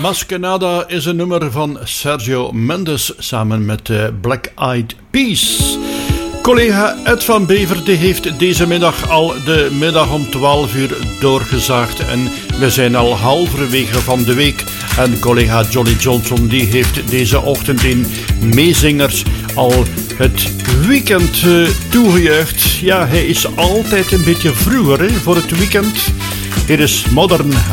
Maskenada is een nummer van Sergio Mendes samen met Black Eyed Peas. Collega Ed van Bever die heeft deze middag al de middag om 12 uur doorgezaagd en we zijn al halverwege van de week. En collega Johnny Johnson die heeft deze ochtend in Meezingers al het weekend toegejuicht. Ja, hij is altijd een beetje vroeger voor het weekend. Hier is Modern